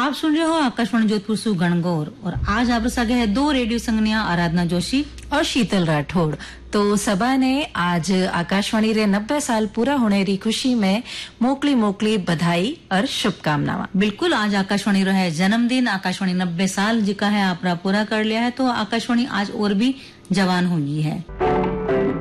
आप सुन रहे हो आकाशवाणी जोधपुर से गणगौर और आज आप सगे है दो रेडियो संगनिया आराधना जोशी और शीतल राठौड़। तो सबा ने आज आकाशवाणी रे 90 साल पूरा होने री खुशी में मोकली बधाई और शुभकामनाएं। बिल्कुल, आज आकाशवाणी रो है जन्मदिन। आकाशवाणी 90 साल जिका है आपरा पूरा कर लिया है, तो आकाशवाणी आज और भी जवान हुई है।